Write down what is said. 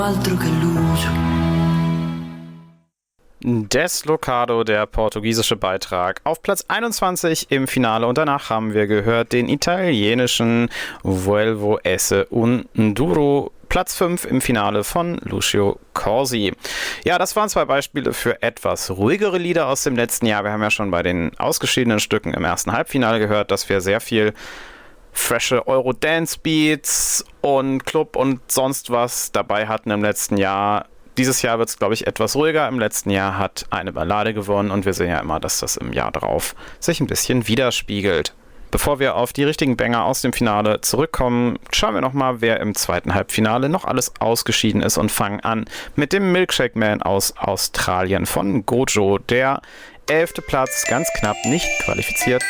Altro che luce. Deslocado, der portugiesische Beitrag, auf Platz 21 im Finale und danach haben wir gehört den italienischen Vuelvo Esse un Duro, Platz 5 im Finale von Lucio Corsi. Ja, das waren zwei Beispiele für etwas ruhigere Lieder aus dem letzten Jahr. Wir haben ja schon bei den ausgeschiedenen Stücken im ersten Halbfinale gehört, dass wir sehr viel frische Euro-Dance-Beats und Club und sonst was dabei hatten im letzten Jahr. Dieses Jahr wird es, glaube ich, etwas ruhiger. Im letzten Jahr hat eine Ballade gewonnen und wir sehen ja immer, dass das im Jahr drauf sich ein bisschen widerspiegelt. Bevor wir auf die richtigen Banger aus dem Finale zurückkommen, schauen wir nochmal, wer im zweiten Halbfinale noch alles ausgeschieden ist und fangen an mit dem Milkshake Man aus Australien von Gojo, der 11. Platz, ganz knapp nicht qualifiziert